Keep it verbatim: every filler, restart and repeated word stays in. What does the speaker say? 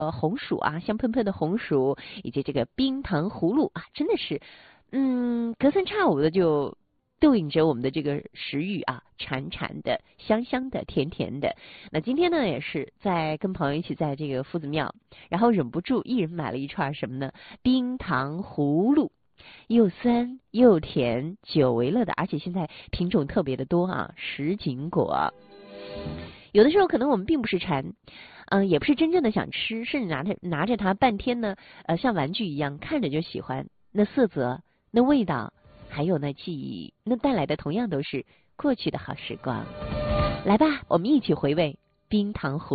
呃红薯啊，香喷喷的红薯，以及这个冰糖葫芦啊，真的是，嗯，隔三差五的就逗引着我们的这个食欲啊，馋馋的，香香的，甜甜的。那今天呢，也是在跟朋友一起在这个夫子庙，然后忍不住一人买了一串什么呢？冰糖葫芦。又酸又甜，久违了的，而且现在品种特别的多啊，什锦果。有的时候可能我们并不是馋，嗯、呃，也不是真正的想吃，甚至拿着拿着它半天呢，呃，像玩具一样看着就喜欢。那色泽，那味道，还有那记忆，那带来的同样都是过去的好时光。来吧，我们一起回味冰糖葫芦。